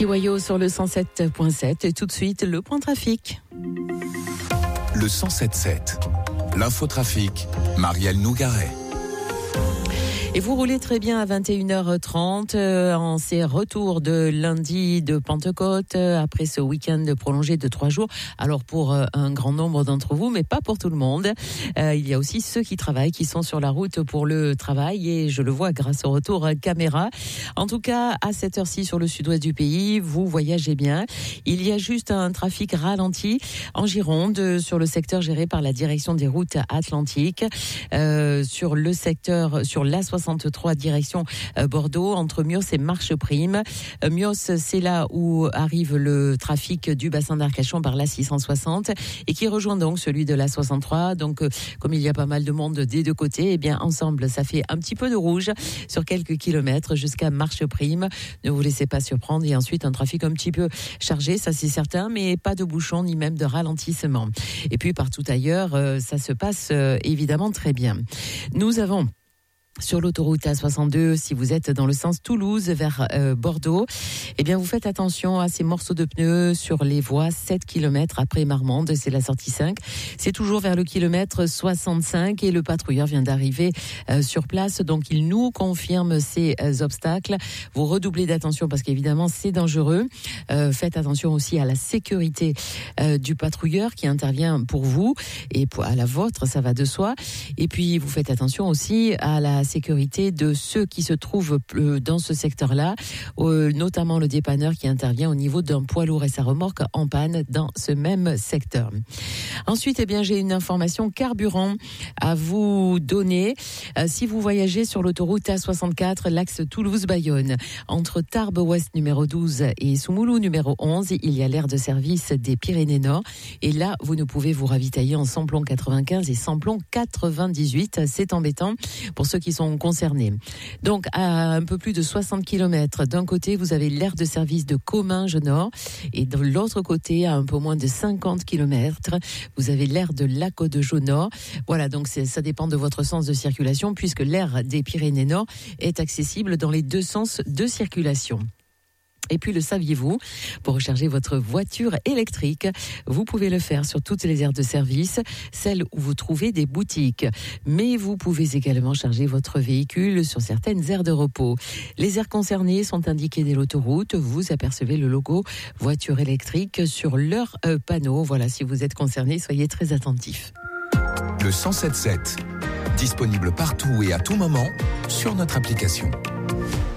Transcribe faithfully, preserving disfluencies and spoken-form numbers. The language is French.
Chihuahua sur le cent sept virgule sept et tout de suite le point trafic. Le cent sept virgule sept, l'infotrafic, Marielle Nougaret. Et vous roulez très bien à vingt et une heures trente euh, en ces retours de lundi de Pentecôte euh, après ce week-end prolongé de trois jours. Alors pour euh, un grand nombre d'entre vous, mais pas pour tout le monde. Euh, il y a aussi ceux qui travaillent, qui sont sur la route pour le travail et je le vois grâce au retour caméra. En tout cas, à cette heure-ci sur le sud-ouest du pays, vous voyagez bien. Il y a juste un trafic ralenti en Gironde sur le secteur géré par la direction des routes atlantiques, euh, sur le secteur, sur l'A soixante-trois direction Bordeaux, entre Mios et Marcheprime. Mios, c'est là où arrive le trafic du bassin d'Arcachon par l'A six cent soixante et qui rejoint donc celui de l'A soixante-trois. Donc, comme il y a pas mal de monde des deux côtés, eh bien, ensemble, ça fait un petit peu de rouge sur quelques kilomètres jusqu'à Marcheprime. Ne vous laissez pas surprendre. Et ensuite, un trafic un petit peu chargé, ça c'est certain, mais pas de bouchons ni même de ralentissement. Et puis, partout ailleurs, ça se passe évidemment très bien. Nous avons sur l'autoroute A soixante-deux, si vous êtes dans le sens Toulouse vers euh, Bordeaux, eh bien vous faites attention à ces morceaux de pneus sur les voies sept kilomètres après Marmande, c'est la sortie cinq. C'est toujours vers le kilomètre soixante-cinq et le patrouilleur vient d'arriver euh, sur place, donc il nous confirme ces euh, obstacles. Vous redoublez d'attention parce qu'évidemment c'est dangereux. Euh, faites attention aussi à la sécurité euh, du patrouilleur qui intervient pour vous et pour, à la vôtre, ça va de soi. Et puis vous faites attention aussi à la sécurité de ceux qui se trouvent dans ce secteur-là, euh, notamment le dépanneur qui intervient au niveau d'un poids lourd et sa remorque en panne dans ce même secteur. Ensuite, eh bien, j'ai une information carburant à vous donner. Euh, si vous voyagez sur l'autoroute A soixante-quatre, l'axe Toulouse-Bayonne, entre Tarbes Ouest numéro douze et Soumoulou numéro onze, il y a l'aire de service des Pyrénées-Nord. Et là, vous ne pouvez vous ravitailler en samplon quatre-vingt-quinze et samplon quatre-vingt-dix-huit. C'est embêtant pour ceux qui sont concernés. Donc, à un peu plus de soixante kilomètres, d'un côté, vous avez l'aire de service de Comminges-Nord et de l'autre côté, à un peu moins de cinquante kilomètres, vous avez l'aire de Lac-de-Jaux-Nord. Voilà, donc c'est, ça dépend de votre sens de circulation puisque l'aire des Pyrénées-Nord est accessible dans les deux sens de circulation. Et puis, le saviez-vous, pour recharger votre voiture électrique, vous pouvez le faire sur toutes les aires de service, celles où vous trouvez des boutiques. Mais vous pouvez également charger votre véhicule sur certaines aires de repos. Les aires concernées sont indiquées dès l'autoroute. Vous apercevez le logo voiture électrique sur leur euh, panneau. Voilà, si vous êtes concerné, soyez très attentifs. Le cent sept virgule sept, disponible partout et à tout moment sur notre application.